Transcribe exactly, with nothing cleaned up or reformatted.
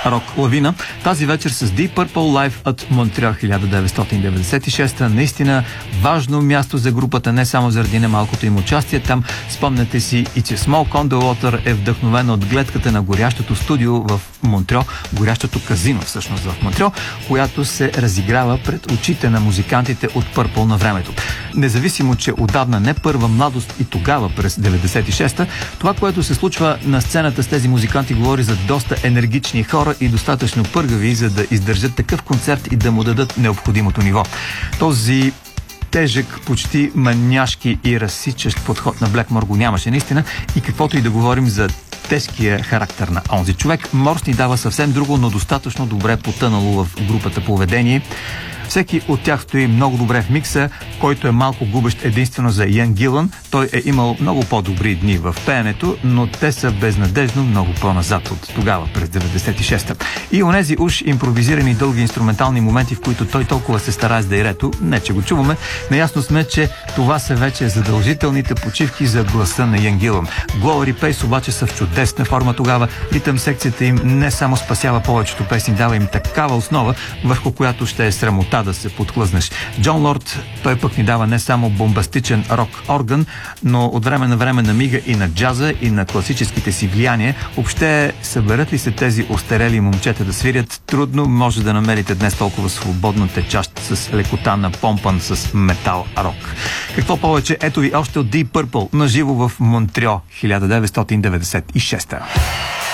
рок лавина. Тази вечер с Deep Purple Live от Монтреал хиляда деветстотин деветдесет и шеста. Наистина важно място за групата, не само заради немалкото им участие там. Спомняте си и че Smoke on the Water е вдъхновено от гледката на горящото студио в Монтреал, горящото казино всъщност в Монтреал, която се разиграва пред очите на музикантите от Purple на времето. Независимо, че отдавна не първа младост и тогава през деветдесет и шеста, това, което се случва на сцената с тези музиканти, говори за доста енергични хора и достатъчно пъргави, за да издържат такъв концерт и да му дадат необходимото ниво. Този тежък, почти маняшки и разсичащ подход на Блекмор го нямаше наистина, и каквото и да говорим за тежкия характер на онзи човек, Морс ни дава съвсем друго, но достатъчно добре потънало в групата поведение. Всеки от тях стои много добре в микса, който е малко губещ единствено за Ян Гилън. Той е имал много по-добри дни в пеенето, но те са безнадежно много по-назад от тогава, през деветдесет и шеста. И онези уж импровизирани дълги инструментални моменти, в които той толкова се старае с дейрето, не че го чуваме, наясно сме, че това са вече задължителните почивки за гласа на Ян Гилън. Glory Pace обаче са в чудесна форма тогава. Ритъм секцията им не само спасява повечето песни, дава им такава основа, върху която ще е срамота да се подхлъзнеш. Джон Лорд, той пък ни дава не само бомбастичен рок орган, но от време на време намига и на джаза, и на класическите си влияния. Въобще, съберат ли се тези остарели момчета да свирят, трудно може да намерите днес толкова свободно течащ с лекота на помпан с метал рок. Какво повече? Ето ви още от Deep Purple наживо в Монтреал хиляда деветстотин деветдесет и шеста.